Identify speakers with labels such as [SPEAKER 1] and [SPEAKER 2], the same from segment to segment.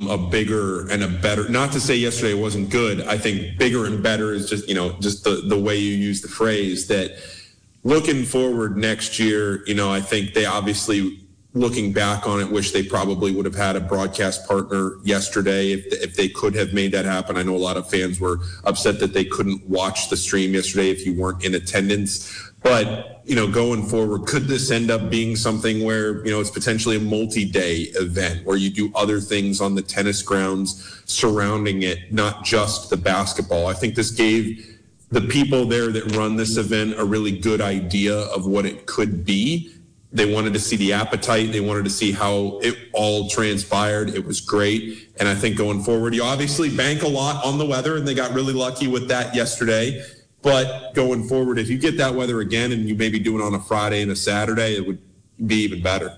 [SPEAKER 1] become a bigger and a better, not to say yesterday wasn't good. I think bigger and better is just, just the way you use the phrase. That looking forward next year, I think they obviously, looking back on it, wish they probably would have had a broadcast partner yesterday if they could have made that happen. I know a lot of fans were upset that they couldn't watch the stream yesterday if you weren't in attendance. But, going forward, could this end up being something where, it's potentially a multi-day event where you do other things on the tennis grounds surrounding it, not just the basketball? I think this gave the people there that run this event a really good idea of what it could be. They wanted to see the appetite. They wanted to see how it all transpired. It was great. And I think going forward, you obviously bank a lot on the weather, and they got really lucky with that yesterday. But going forward, if you get that weather again and you maybe do it on a Friday and a Saturday, it would be even better.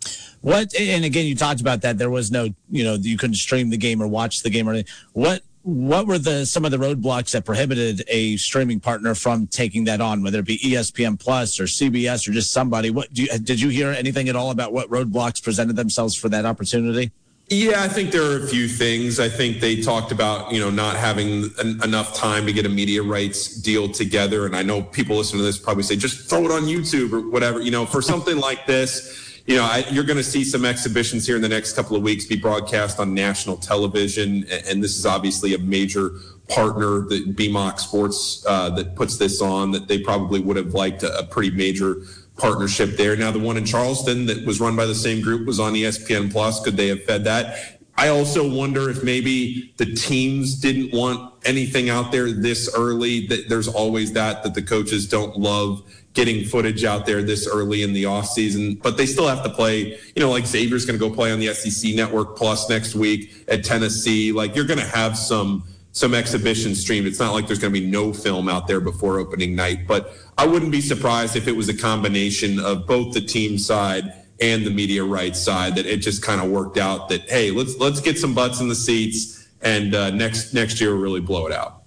[SPEAKER 2] And again, you talked about that. There was no, you couldn't stream the game or watch the game or anything. What were some of the roadblocks that prohibited a streaming partner from taking that on, whether it be ESPN Plus or CBS or just somebody? Did you hear anything at all about what roadblocks presented themselves for that opportunity?
[SPEAKER 1] Yeah, I think there are a few things. I think they talked about, not having enough time to get a media rights deal together. And I know people listening to this probably say, just throw it on YouTube or whatever. For something like this, you're going to see some exhibitions here in the next couple of weeks be broadcast on national television. And this is obviously a major partner, that BMOC Sports, that puts this on, that they probably would have liked a pretty major partnership there. Now, the one in Charleston that was run by the same group was on ESPN Plus. Could they have fed that? I also wonder if maybe the teams didn't want anything out there this early. That there's always that the coaches don't love getting footage out there this early in the offseason, but they still have to play. Like Xavier's going to go play on the SEC Network Plus next week at Tennessee. Like, you're going to have some exhibition streamed. It's not like there's going to be no film out there before opening night, but I wouldn't be surprised if it was a combination of both the team side and the media rights side, that it just kind of worked out that, hey, let's get some butts in the seats, and next year we'll really blow it out.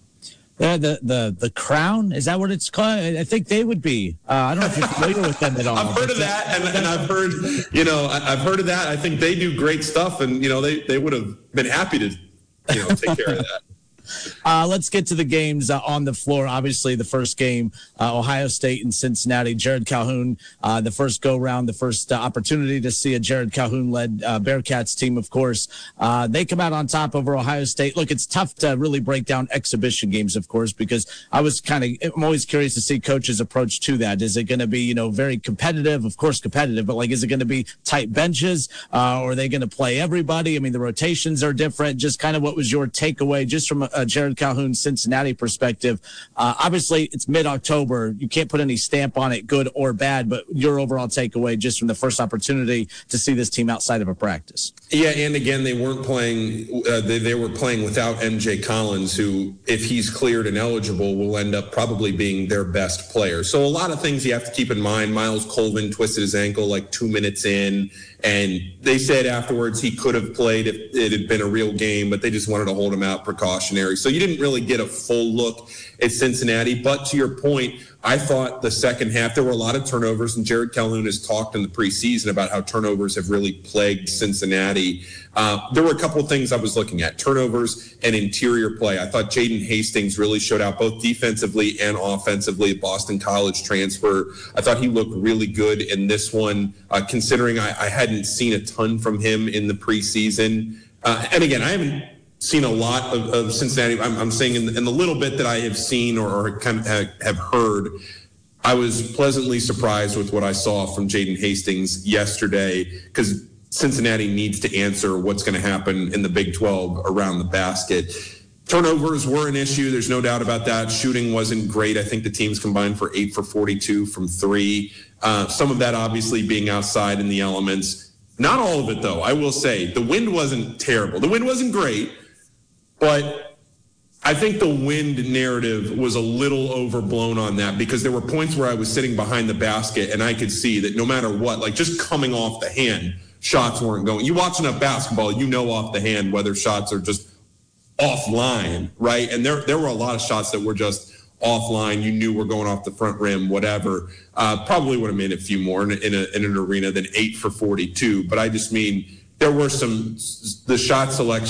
[SPEAKER 2] The Crown, is that what it's called? I think they would be. I don't know if you're familiar with them at all.
[SPEAKER 1] I've heard of that, and I've heard, I've heard of that. I think they do great stuff, and they would have been happy to, take care of that.
[SPEAKER 2] Let's get to the games on the floor. Obviously, the first game, Ohio State and Cincinnati. Jared Calhoun, the first go-round, the first opportunity to see a Jared Calhoun-led Bearcats team, of course. They come out on top over Ohio State. Look, it's tough to really break down exhibition games, of course, because I'm always curious to see coaches' approach to that. Is it going to be, very competitive? Of course, competitive, but is it going to be tight benches? Or are they going to play everybody? I mean, the rotations are different. Just kind of what was your takeaway just from a Jared Calhoun Cincinnati perspective? Obviously, it's mid-October. You can't put any stamp on it, good or bad, but your overall takeaway just from the first opportunity to see this team outside of a practice.
[SPEAKER 1] Yeah, and again, they weren't playing. They were playing without MJ Collins, who, if he's cleared and eligible, will end up probably being their best player. So a lot of things you have to keep in mind. Miles Colvin twisted his ankle 2 minutes in, and they said afterwards he could have played if it had been a real game, but they just wanted to hold him out precautionary. So you didn't really get a full look at Cincinnati. But to your point, I thought the second half, there were a lot of turnovers, and Jared Calhoun has talked in the preseason about how turnovers have really plagued Cincinnati. There were a couple of things I was looking at, turnovers and interior play. I thought Jaden Hastings really showed out both defensively and offensively, Boston College transfer. I thought he looked really good in this one, considering I hadn't seen a ton from him in the preseason. And again, I haven't seen a lot of Cincinnati. I'm saying in the little bit that I have seen or kind of have heard, I was pleasantly surprised with what I saw from Jaden Hastings yesterday, because Cincinnati needs to answer what's going to happen in the Big 12 around the basket. Turnovers were an issue. There's no doubt about that. Shooting wasn't great. I think the teams combined for 8 for 42 from three. Some of that obviously being outside in the elements. Not all of it, though. I will say the wind wasn't terrible. The wind wasn't great, but I think the wind narrative was a little overblown on that, because there were points where I was sitting behind the basket and I could see that no matter what, just coming off the hand, shots weren't going. You watch enough basketball, off the hand whether shots are just offline, right? And there were a lot of shots that were just offline. You knew were going off the front rim, whatever. Probably would have made a few more in an arena than 8 for 42. But I just mean, there were the shot selection